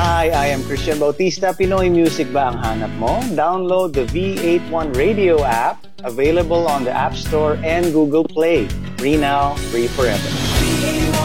Hi, I am Christian Bautista. Pinoy music ba ang hanap mo? Download the V81 Radio app, available on the App Store and Google Play. Free now, free forever.